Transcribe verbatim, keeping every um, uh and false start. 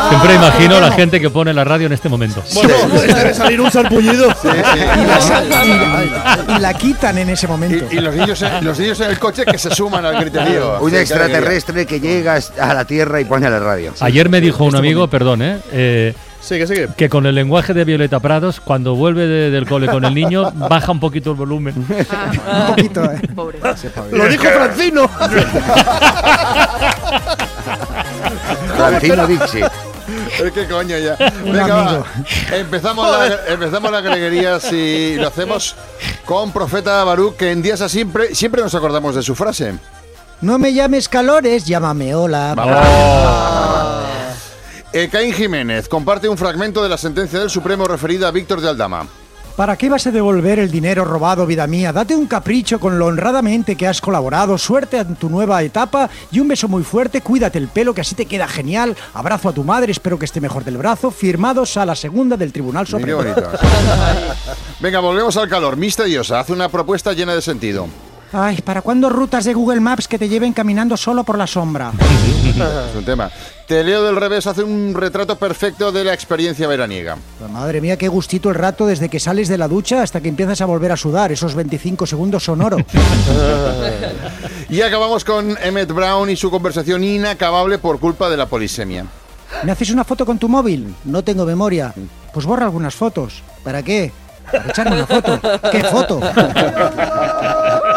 Siempre imagino a la gente que pone la radio en este momento. Bueno, debe salir un sarpullido. Sí, sí. Y, la, y, y la quitan en ese momento. Y, y los, niños, los niños en el coche que se suman al griterío. Un Sí, extraterrestre que llega a la Tierra y pone la radio. Ayer me dijo un amigo, perdón, ¿eh? eh Sigue, sigue. que con el lenguaje de Violeta Prados, cuando vuelve de, del cole con el niño, baja un poquito el volumen. Un poquito, ¿eh? Pobre. Lo dijo Francino. Francino Dixie. Es que coño ya. Un Venga, amigo. va. Empezamos, la, empezamos las greguerías y lo hacemos con Profeta Baruch, que en días así siempre, siempre nos acordamos de su frase. No me llames calores, llámame hola. Eh, Caín Jiménez comparte un fragmento de la sentencia del Supremo referida a Víctor de Aldama. ¿Para qué vas a devolver el dinero robado, vida mía? Date un capricho con lo honradamente que has colaborado. Suerte en tu nueva etapa y un beso muy fuerte. Cuídate el pelo, que así te queda genial. Abrazo a tu madre, espero que esté mejor del brazo. Firmados a la segunda del Tribunal Mira qué Supremo. bonito. Venga, volvemos al calor. Misteriosa hace una propuesta llena de sentido. Ay, ¿para cuándo rutas de Google Maps que te lleven caminando solo por la sombra? Es un tema. Te leo del revés, hace un retrato perfecto de la experiencia veraniega. Madre mía, qué gustito el rato desde que sales de la ducha hasta que empiezas a volver a sudar. Esos veinticinco segundos son oro. Y acabamos con Emmett Brown y su conversación inacabable por culpa de la polisemia. ¿Me haces una foto con tu móvil? No tengo memoria. Pues borra algunas fotos. ¿Para qué? Para echarme una foto. ¿Qué foto?